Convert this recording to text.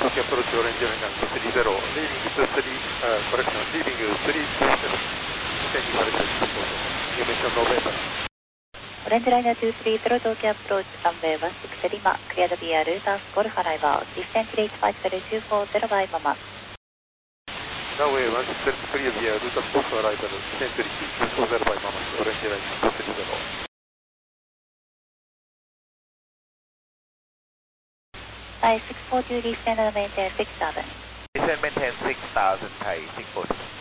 Tokyo approach orange line 30, leaving 327, descending for the you mentioned November. オレンジライナー23 through Tokyo approach runway 16 Lima, clear the via Rutas Golf arrival, descent rate 53240 by Mama. Runway 16 clear via Rutas Golf arrival, descent rate 240 by Mama, orange line 30. Thai 642 descend and maintain 6000. Descend maintain 6000 Thai 642.